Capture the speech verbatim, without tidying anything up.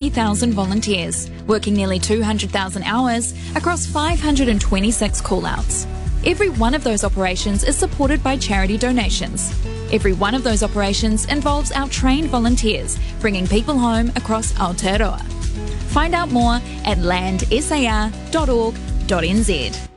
thousand volunteers, working nearly two hundred thousand hours across five hundred twenty-six call-outs. Every one of those operations is supported by charity donations. Every one of those operations involves our trained volunteers bringing people home across Aotearoa. Find out more at land s a r dot org dot n z.